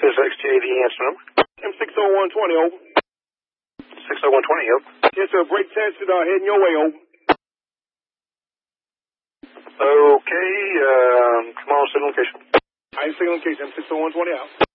This is XJV answer number. M60120, over. 60120, over. Yes, sir. Brake tested, heading your way, over. Okay, come on, signal location. I ain't signal location. M60120 out.